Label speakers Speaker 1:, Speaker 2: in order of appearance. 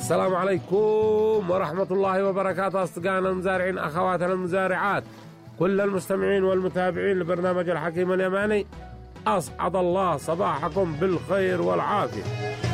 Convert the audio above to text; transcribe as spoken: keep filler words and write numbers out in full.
Speaker 1: السلام عليكم ورحمة الله وبركاته أصدقائنا المزارعين، أخواتنا المزارعات، كل المستمعين والمتابعين لبرنامج الحكيم اليماني، أسعد الله صباحكم بالخير والعافية.